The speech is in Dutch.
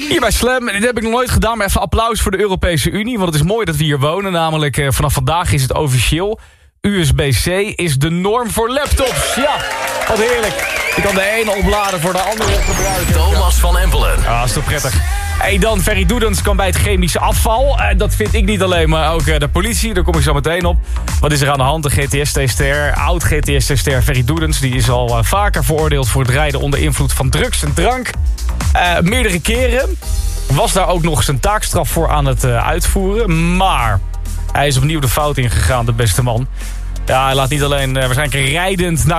Hier bij Slam, dit heb ik nog nooit gedaan, maar even applaus voor de Europese Unie. Want het is mooi dat we hier wonen, namelijk vanaf vandaag is het officieel. USB-C is de norm voor laptops. Ja, wat heerlijk. Je kan de ene opladen voor de andere gebruiken. Thomas van Empelen. Ah, is toch prettig. Hey, dan Ferry Doedens kan bij het chemische afval. Dat vind ik niet alleen, maar ook de politie. Daar kom ik zo meteen op. Wat is er aan de hand? De GTS-tester, oud-GTS-tester Ferry Doedens... die is al vaker veroordeeld voor het rijden onder invloed van drugs en drank. Meerdere keren. Was daar ook nog zijn taakstraf voor aan het uitvoeren. Maar hij is opnieuw de fout ingegaan, de beste man. Ja, hij laat niet alleen waarschijnlijk rijdend naar